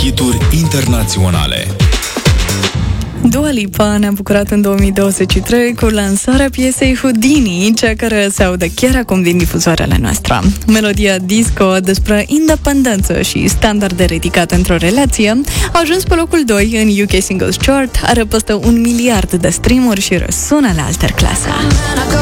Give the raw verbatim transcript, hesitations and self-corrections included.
hituri internaționale. Dua Lipa ne-a bucurat în două mii douăzeci și trei cu lansarea piesei Houdini, cea care se aude chiar acum din difuzoarele noastre. Melodia disco despre independență și standarde ridicate într-o relație a ajuns pe locul doi în U K Singles Chart, are peste un miliard de streamuri și răsună la alterclasă.